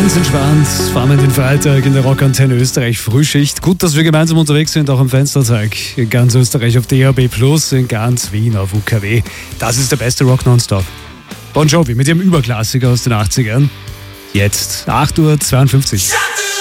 Ganz entspannt fahren wir in den Freitag in der Rockantenne Österreich Frühschicht. Gut, dass wir gemeinsam unterwegs sind, auch am Fenstertag. In ganz Österreich auf DAB+, in ganz Wien auf UKW. Das ist der beste Rock nonstop. Bon Jovi mit ihrem Überklassiker aus den 80ern. Jetzt 8:52 Uhr.